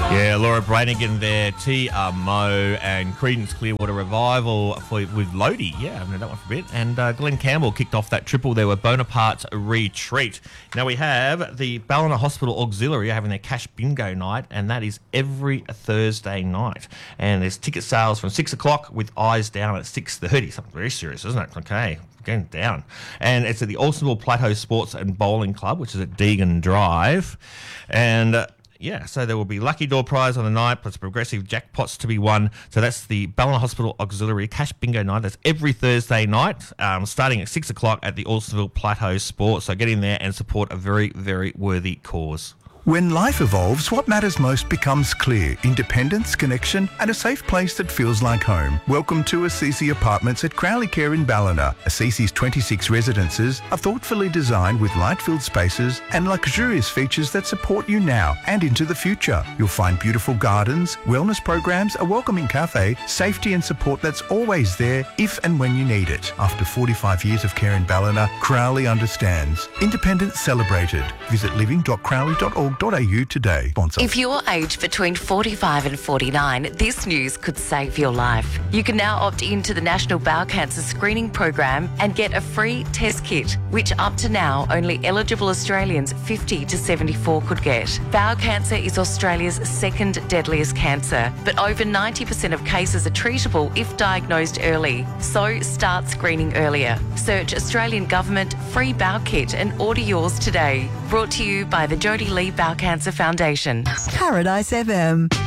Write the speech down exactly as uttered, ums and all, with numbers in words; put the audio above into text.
Yeah, Laura Branigan there, T R Mo and Creedence Clearwater Revival for, with Lodi. Yeah, I haven't heard that one for a bit. And uh, Glenn Campbell kicked off that triple there with Bonaparte's Retreat. Now we have the Ballina Hospital Auxiliary having their cash bingo night, and that is every Thursday night. And there's ticket sales from six o'clock with eyes down at six thirty. Something very serious, isn't it? Okay. Going down. And it's at the Alstonville Plateau Sports and Bowling Club, which is at Deegan Drive. And uh, yeah, so there will be lucky door prize on the night, plus progressive jackpots to be won. So that's the Ballina Hospital Auxiliary Cash Bingo Night. That's every Thursday night, um, starting at six o'clock at the Alstonville Plateau Sports. So get in there and support a very, very worthy cause. When life evolves, what matters most becomes clear. Independence, connection, and a safe place that feels like home. Welcome to Assisi Apartments at Crowley Care in Ballina. Assisi's twenty-six residences are thoughtfully designed with light-filled spaces and luxurious features that support you now and into the future. You'll find beautiful gardens, wellness programs, a welcoming cafe, safety and support that's always there if and when you need it. After forty-five years of care in Ballina, Crowley understands. Independence celebrated. Visit living dot crowley dot org dot a u today. Sponsor. If you're aged between forty-five and forty-nine, this news could save your life. You can now opt into the National Bowel Cancer Screening Program and get a free test kit, which up to now only eligible Australians fifty to seventy-four could get. Bowel cancer is Australia's second deadliest cancer, but over ninety percent of cases are treatable if diagnosed early. So start screening earlier. Search Australian Government Free Bowel Kit and order yours today. Brought to you by the Jodie Lee Bowel Cancer Foundation. Paradise F M.